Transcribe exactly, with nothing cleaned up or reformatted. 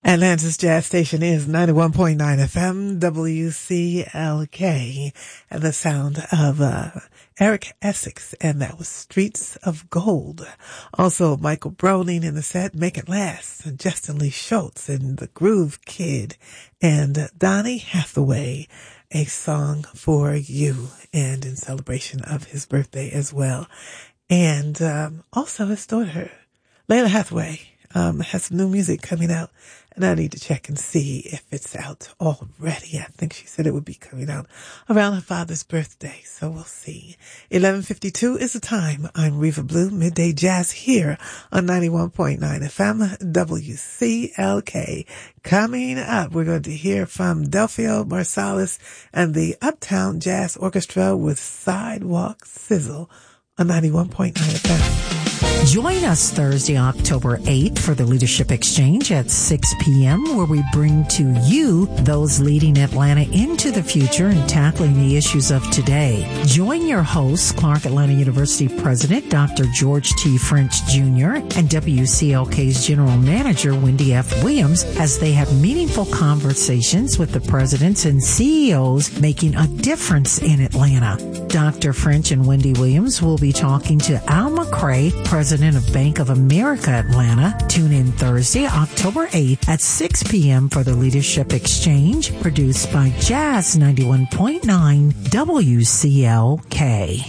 Atlanta's Jazz Station is ninety-one point nine F M, W C L K, and the sound of uh, Eric Essex, and that was Streets of Gold. Also, Michael Broning in the set, Make It Last, and Justin Lee Schultz, and The Groove Kid, and Donny Hathaway, A Song for You, and in celebration of his birthday as well. And um, also his daughter, Layla Hathaway, um, has some new music coming out. And I need to check and see if it's out already. I think she said it would be coming out around her father's birthday. So we'll see. eleven fifty-two is the time. I'm Reva Blue, Midday Jazz here on ninety-one point nine F M, W C L K. Coming up, we're going to hear from Delfio Marsalis and the Uptown Jazz Orchestra with Sidewalk Sizzle on ninety-one point nine F M. Join us Thursday, October eighth for the Leadership Exchange at six p.m. where we bring to you those leading Atlanta into the future and tackling the issues of today. Join your hosts, Clark Atlanta University President Doctor George T. French Junior and W C L K's General Manager Wendy F. Williams as they have meaningful conversations with the presidents and C E Os making a difference in Atlanta. Doctor French and Wendy Williams will be talking to Al McCray, President of Bank of America Atlanta. Tune in Thursday, October eighth at six p.m. for the Leadership Exchange, produced by Jazz ninety-one point nine W C L K.